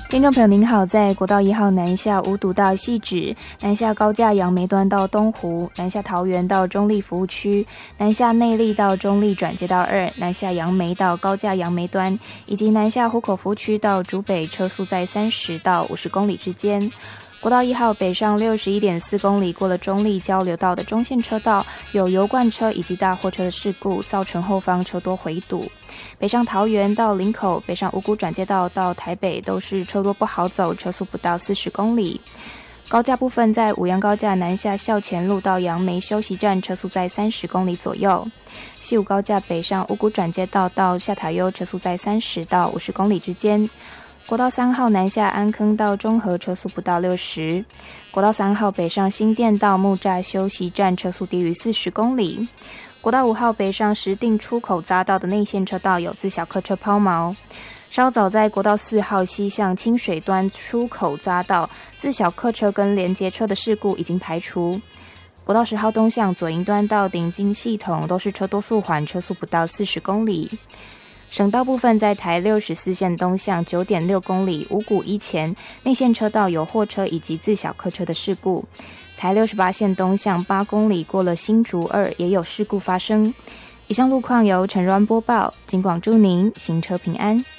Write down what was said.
听众朋友您好，在国道1号南下五堵到汐止，南下高架杨梅端到东湖，南下桃园到中立服务区，南下内壢到中立转接道2，南下杨梅到高架杨梅端，以及南下湖口服务区到竹北，车速在30到50公里之间。国道1号北上61.4公里，过了中立交流道的中线车道，有油罐车以及大货车的事故，造成后方车多回堵。北上桃园到林口，北上五股转接道到台北都是车多不好走，车速不到40公里。高架部分在五杨高架南下校前路到杨梅休息站，车速在30公里左右。西武高架北上五股转接道到下塔悠，车速在30到50公里之间。国道3号南下安坑到中和，车速不到60。国道3号北上新店到木栅休息站，车速低于40公里。国道5号北上石碇出口匝道的内线车道有自小客车抛锚。稍早在国道4号西向清水端出口匝道，自小客车跟连接车的事故已经排除。国道10号东向左营端到顶金系统都是车多速缓，车速不到40公里。省道部分在台64线东向 9.6 公里五股一前内线车道有货车以及自小客车的事故。台68线东向8公里过了新竹2也有事故发生。以上路况由陈若安播报，警广祝您行车平安。